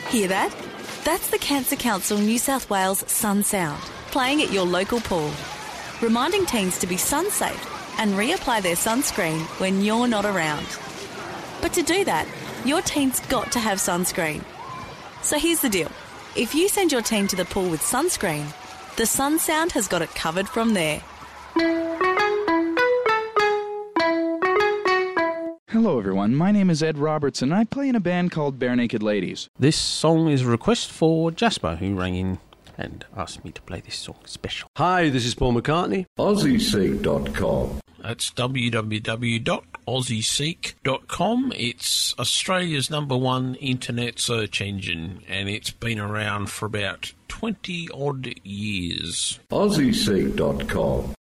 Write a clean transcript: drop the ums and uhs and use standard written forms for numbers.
Hear that? That's the Cancer Council New South Wales Sun Sound, playing at your local pool, reminding teens to be sun safe and reapply their sunscreen when you're not around. But to do that, your teen's got to have sunscreen. So here's the deal. If you send your teen to the pool with sunscreen, the Sun Sound has got it covered from there. Hello everyone, my name is Ed Robertson and I play in a band called Bare Naked Ladies. This song is a request for Jasper, who rang in and asked me to play this song special. Hi, this is Paul McCartney. AussieSeek.com. That's www.aussieseek.com. It's Australia's #1 internet search engine, and it's been around for about 20-odd years. AussieSeek.com.